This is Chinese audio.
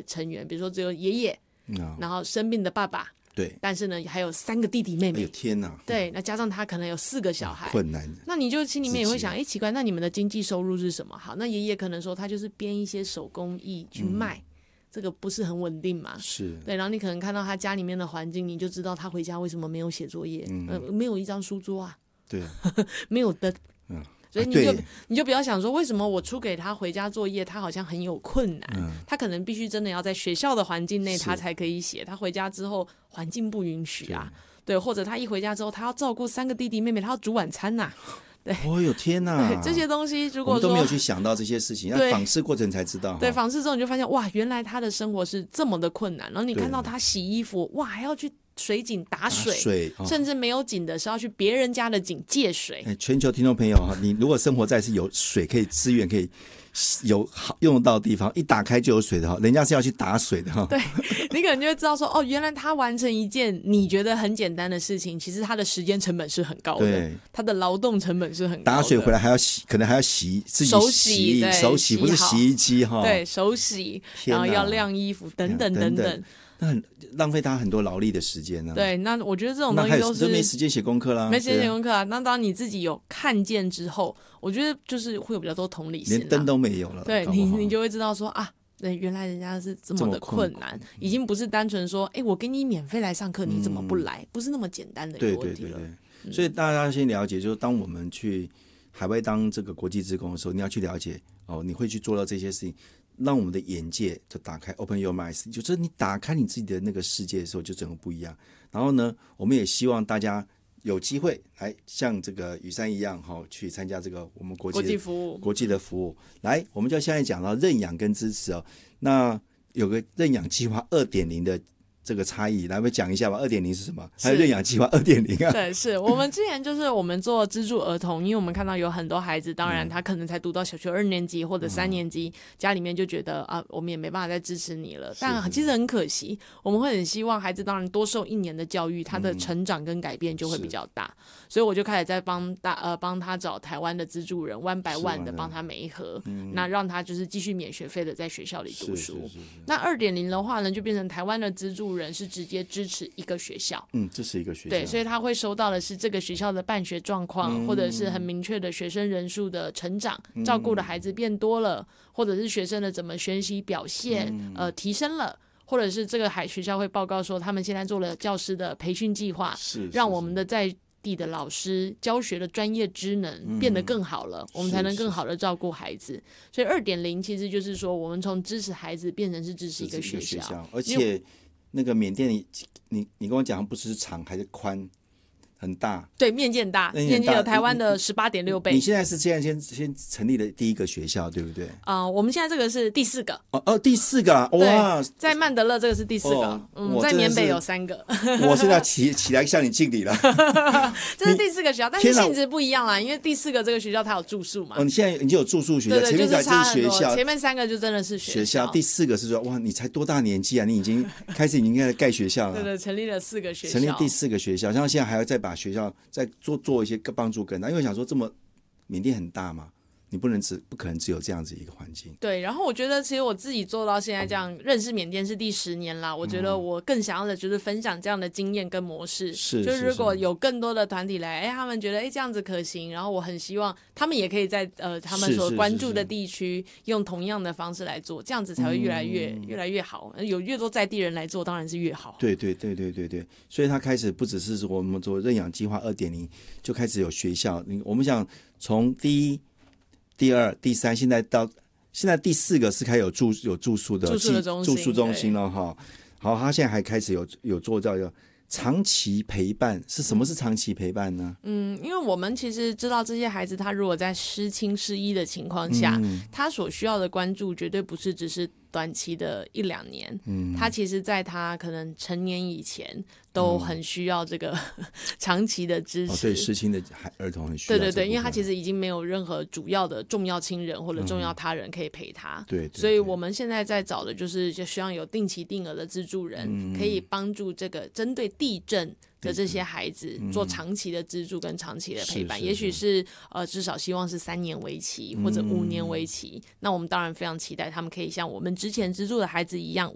成员，比如说只有爷爷，然后生病的爸爸， 对， 但是呢还有3个弟弟妹妹， 哎呦天哪， 对，那加上他可能有4个小孩， 困难。 那你就心里面也会想，奇怪，那你们的经济收入是什么？好，那爷爷可能说他就是编一些手工艺去卖，这个不是很稳定嘛？ 是， 对，然后你可能看到他家里面的环境，你就知道他回家为什么没有写作业，没有一张书桌啊， 对， 没有灯，所以你就不要想说为什么我出给他回家作业，他好像很有困难，他可能必须真的要在学校的环境内他才可以写，他回家之后环境不允许啊，对，或者他一回家之后他要照顾3个弟弟妹妹，他要煮晚餐呐，对， 哦呦天哪， 对，这些东西如果说我们都没有去想到这些事情，要访视过程才知道。 对，访视之后你就发现哇，原来他的生活是这么的困难，然后你看到他洗衣服，哇，还要去水井打水，甚至没有井的是要去别人家的井借水。 全球听众朋友，你如果生活在是有水可以资源可以有好用得到的地方，一打开就有水的人家是要去打水的。 对，你可能就会知道说，哦，原来他完成一件你觉得很简单的事情，其实他的时间成本是很高的，他的劳动成本是很高的。 打水回来还要洗，可能还要洗自己手洗不是洗衣机哈。 对，手洗，然后要晾衣服等等等等。 那很浪费他很多劳力的时间呢。 对，那我觉得这种东西都是没时间写功课啦， 没时间写功课啊。那当你自己有看见之后，我觉得就是会有比较多同理心， 连灯都没有了。 对，你就会知道说啊，原来人家是这么的困难，已经不是单纯说，我给你免费来上课，你怎么不来？不是那么简单的一个问题了。 所以大家要先了解，就是当我们去海外当这个国际志工的时候，你要去了解你会去做到这些事情。让我们的眼界就打开 ，open your eyes， 就是你打开你自己的那个世界的时候，就整个不一样。然后呢，我们也希望大家有机会来像这个雨珊一样，去参加这个我们国际的服务。来，我们就现在讲到认养跟支持那有个认养计划 2.0 的这个差异，来我们讲一下吧。2.0 是什么？还有认养计划 2.0 啊？ 对，是我们之前就是我们做资助儿童，因为我们看到有很多孩子，当然他可能才读到小学2年级或者3年级，家里面就觉得我们也没办法再支持你了。但其实很可惜，我们会很希望孩子当然多受1年的教育，他的成长跟改变就会比较大。所以我就开始在帮他找台湾的资助人，1 by 1的帮他媒合，那让他就是继续免学费的在学校里读书。那2.0 的话呢，就变成台湾的资助人是直接支持一个学校， 支持一个学校， 对，所以他会收到的是这个学校的办学状况，或者是很明确的学生人数的成长，照顾的孩子变多了，或者是学生的怎么学习表现提升了。或者是这个学校会报告说，他们现在做了教师的培训计划，让我们的在地的老师教学的专业职能变得更好了，我们才能更好的照顾孩子。所以2.0 其实就是说，我们从支持孩子变成是支持一个学校， 而且那个缅甸你跟我讲不是长还是宽很大， 对，面积很大，面积有台湾的18.6倍。 你现在先成立的第一个学校，对不对？ 我们现在这个是第4个。 第4个啊！哇， 在曼德勒这个是第4个，在缅北有3个。 我现在起来向你敬礼了。 这是第4个学校，但是性质不一样啦，因为第4个这个学校它有住宿嘛。 你现在已经有住宿学校， 对， 前面就是差很多， 学校， 前面3个就真的是学校。 第4个是说，哇，你才多大年纪啊？你已经开始盖学校了。 对，成立了4个学校， 成立第4个学校，像现在还要再把学校再做一些帮助更大，因为想说这么缅甸很大嘛，你不可能只有这样子一个环境。 对，然后我觉得其实我自己做到现在这样，认识缅甸是第10年啦。我觉得我更想要的就是分享这样的经验跟模式。就是如果有更多的团体来，他们觉得这样子可行，然后我很希望他们也可以在他们所关注的地区用同样的方式来做，这样子才会越来越好。有越多在地人来做，当然是越好。 对，所以他开始不只是我们做认养计划 2.0， 就开始有学校。我们想从第1、第2、第3，现在第4个是开始有住宿的住宿中心了哈。好，他现在还开始有做到长期陪伴。什么是长期陪伴呢？ 因为我们其实知道这些孩子，他如果在失亲失依的情况下，他所需要的关注绝对不是只是短期的1、2年，他其实在他可能成年以前都很需要这个长期的支持。 对，失亲的儿童很需要。 对，因为他其实已经没有任何主要的重要亲人或者重要他人可以陪他。 对， 所以我们现在在找的就希望有定期定额的资助人，可以帮助这个针对地震的这些孩子做长期的资助跟长期的陪伴，也许是至少希望是3年为期或者5年为期。那我们当然非常期待他们可以像我们之前资助的孩子一样